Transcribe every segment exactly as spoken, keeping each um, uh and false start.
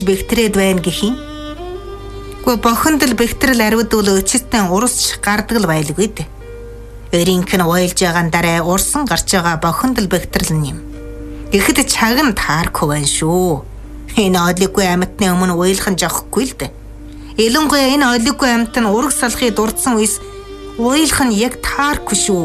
бэхтрээд байна гэхийн. Гү бохондол бэхтрэл ариудвал өчтөн урсч гардаг л байлгүй дээ. Өрийнх нь уйлж байгаа дараа урсан гарч байгаа бохондол бэхтрэл нь юм. Гэхэд чаг нь таархгүй байна шүү. Энэ одлиггүй амьтны өмнө уйлах нь жоохгүй л дээ. Илэнгуяа энэ одлиггүй амьт нь ураг салахыг дурдсан үес уйлах нь яг таархгүй шүү.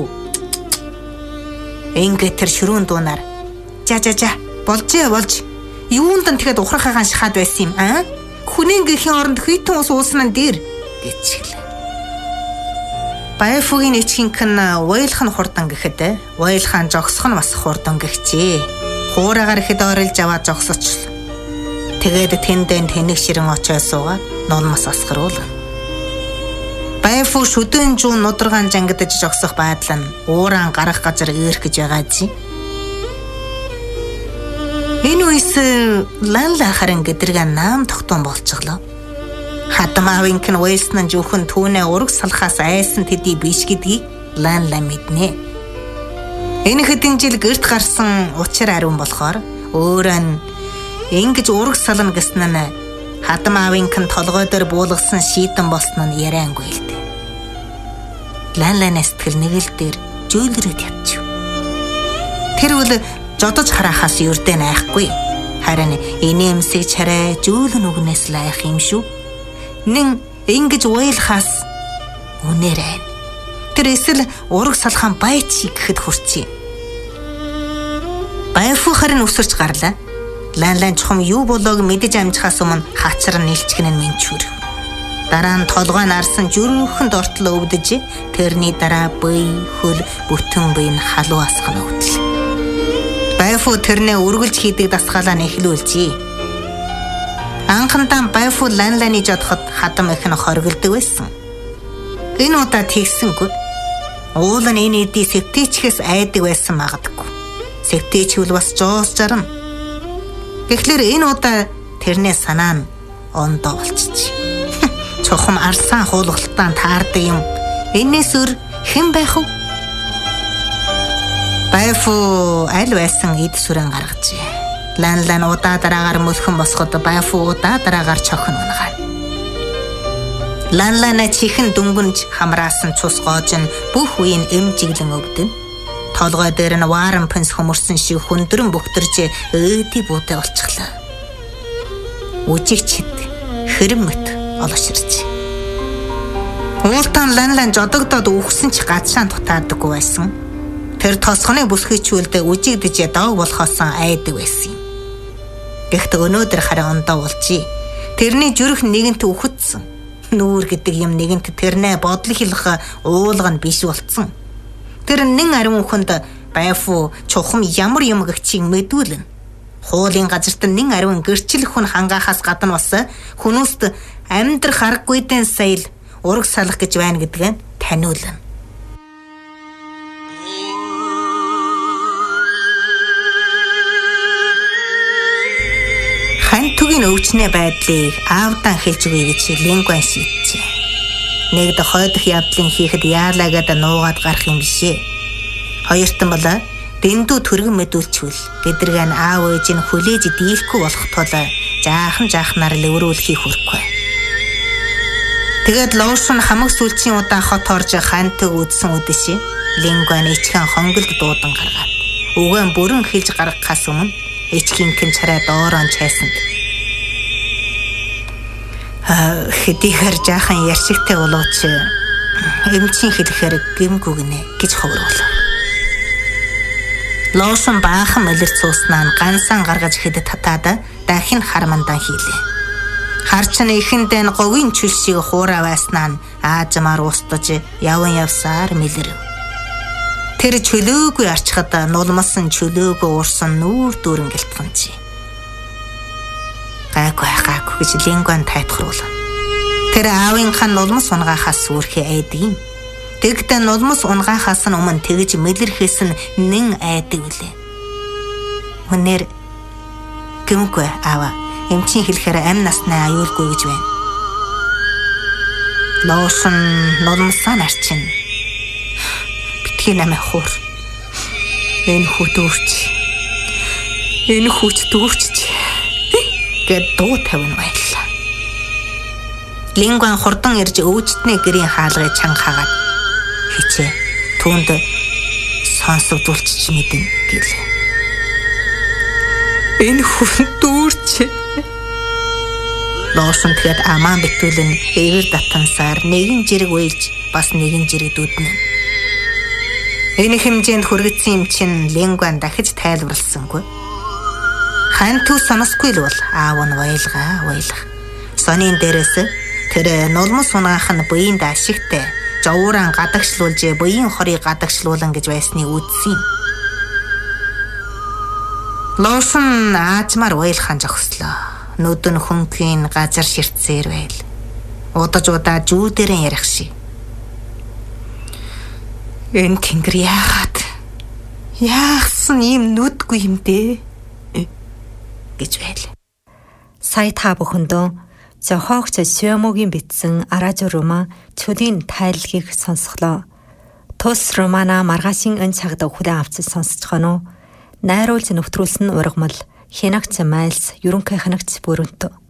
Ингээд тэр ширүүн дуунаар жа жа жа болжээ болж юунд нь тэгэхэд ухрахагаан шахаад байсан юм аа? Хүнийн гэхийн оронд хитэн ус уусан нь дээр гэчихлээ. Баяфугийн ичхинх нь уйлах нь хурдан гэхэд уйлахаа жогсох нь бас хурдан гихчээ. Хуураагаар ихэд ойрлж аваад жогсочлоо. Тэгээд тэндэн тэнэг ширэн очоо суугаад нулмас асгаруул. Баяфу шүдэн жуун нударгаан жангадаж жогсох баадал нь ууран гарах газар ирэх гэж байгаа чи. Энэ үес ланла харан гэдэргээ наам тогтоон болчихлоо. Хатам аавынх нь уйлсан нь жүүхэн түүнээ ураг салахаас айсан тэдий биш гэдгийг ланла мэднэ. Энэ хэдэн жил гэрт гарсан учир ариун болохоор өөрөө нь ингэж ураг сална гэсэн нь хатам аавынх нь толгой дээр буулгасан шийдэн болсон нь яриангүй л дээ. Ланланы сэтгэл нэгэл дээр жөөлрөд ятчих. Тэр үл жодож харахаас юрдэн айхгүй. Харин инээмсэг чарай жөөлөн үгнээс л айх юм шүү. Нин ингэж уйлахаас үнээрээ. Тэр эсвэл ураг салхан байчи гэхэд хүрчээ. Баяфу харин өсөрч гарлаа. Ланлан чухам юу болоог мэдэж амжихаас өмнө хачар нэлчгэн нь минчүр. Дараа нь толгой нарсан жөрөөхөнд ортол өвдөж, тэрний дараа бие, хөл, бүтэн бие нь халуу асгана өвдлээ. Баяфу тэрнээ үргэлж хийдэг дасгалаа нэхлүүлжээ. Анхандаа Баяфу ланланы жодоход хадам их нь хоригддаг байсан. Энэ удаа тэгсэнгүй. Уул нь энэ эдий сэвтээчхээс айдаг байсан магадгүй. Сэвтээчвэл бас жоос жарна. Гэхдээ энэ удаа тэрнээ санаа нь ондоо болчихжээ. Чухам арсан хуулгалтаа таардаг юм. Энээс өөр хэн байх вэ? Баяфу аль байсан эд сүрэн гаргажээ. Ланлан удаа дараагаар мөлхөн босгод Баяфу удаа дараагаар чохин унгаана. Ланлана чихэн дүнгүнж хамраасан цус гоож нь бүх үеийн эмжиглэн өвдөн. Толгой дээр нь вааран пенс хөмөрсөн шиг хүндрэн бөхтөрж өөди буутай болчихлоо. Үжигчд хэрэмэт олоширч. Уултан Ланлан жодогдоод үхсэн ч гадшаан дутаадаггүй байсан. Тэр тосгоны бүсгийчүүлдэ үжигдэж дог болохоос айдаг байсан юм. Гэхдээ өнөөдөр харин ондоо болжээ. Тэрний зүрх нэгэнт үхэтсэн. Нүүр гэдэг юм нэгэнт тэрнээ бодол хэлэх уулга нь биш болцсон. Тэр нэн ариун хүнд Баяфу чухам ямар юм гэгчийг мэдүүлнэ. Хуулийн газарт нэн ариун гэрчлэх хүн хангаахаас гадна бас хүмүүст амьдрах аргагүйдэн саял ураг салах гэж байна гэдгээ таниулна. Хантугийн өвчнээ байдлыг аавдан хэлж өгье гэж Лингуан шийджээ. Нэгд хойдох явдлын хийхэд яалагад нуугаад гарах юм бишээ. Хоёртон бол дэндүү төргөн мэдүүлчихвэл гэдэргэн аав ээж нь хүлээж дийлэхгүй болох тул жаахан жаахнаар л өрөөлхий хүрхгүй. Тэгээд лоошн хамаг сүлжийн удаа хот орж хантуг үдсэн үдэшээ Лингуан ичхэн хонголд дуудан гаргаад өгөн бүрэн хэлж гаргахаас өмнө ичхинхэн чараа доорон чайсан. А хэдийгээр жаахан яршигтай болооч эмчийн хэлэхээр гэмгүгнэ гэж ховруулав. Лоошн баахан мэлэр цууснаа гансан гаргаж хэд татаад дахин хармандан хийлээ. Харчин ихэндээ говийн чүлшиг хуураа байснаа аажмаар устж яван явсаар мэлэрэв. Тэр чөлөөгүй арчхад нулмасан чөлөөгөө уурсан нүүр дүүрэн гэлтгэнчи. Гайгүй гайгүй гэж Лингуан тайтгаруулна. Тэр аавынхаа нулмас унгаахаас сүрхий айдаг юм. Тэгтээ нулмас унгаахаас нь өмнө тэгж мэлэрхээс нь нэн айдаг үлээ. Өнөр гэмгүй аава эмчийн хэлэхээр амь наснаа аюулгүй гэж байна. Лоошн нулмасаа нарчин. Битгий намайг хуур. Энэ хүү дүүрч. Энэ хүүч дүүрч. гэд дуу тавина байлаа. Лингуан хурдан ирж өвчтний гэрийн хаалгыг чанга хагаад хичээ түүнд сонсогдуулчих мэдэн гэлээ. Энэ хүн дүүрч. Лоосон тэгэд амаан битүүлэн эвэр татансаар нэгэн жирэг уйлж бас нэгэн жирэг дүүднэ. Энэ хэмжээнд хүргэсэн юм чинь Лингуан дахиж тайлбарласангүй. Ханту соносгүй л бол аав нь войлгаа войлах. Сонин дээрээс тэр нулмус унаах нь буянд ашигтай жовран гадагшлуулж буян хорыг гадагшлуулан гэж байсныг үзсэн. Лоосон аажмаар войлахын жогслоо. Нүд нь хөнгөн газар ширтсээр байл. Удаж удаа жүүдэрэн ярих шиг. Энэ тэнгэр яагаад яахсан ийм нүдгүй юм дээ гэж байл. Сая та бүхэндөө зохиогч Сёмогийн бичсэн Аражу роман Чүлийн тайлгийг сонсголоо. Тус романа маргаашийн энэ цагт хүлээн авч сонсож гоноо. Найруулж нөтрүүлсэн ургамал Хянагч Майлс ерөнхий хянагч Бүрэнтө.